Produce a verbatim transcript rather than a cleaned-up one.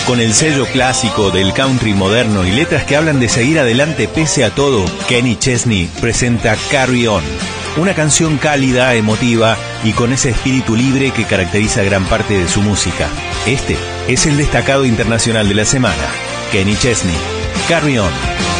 Con el sello clásico del country moderno y letras que hablan de seguir adelante pese a todo, Kenny Chesney presenta Carry On, una canción cálida, emotiva y con ese espíritu libre que caracteriza gran parte de su música. Este es el destacado internacional de la semana, Kenny Chesney, Carry On.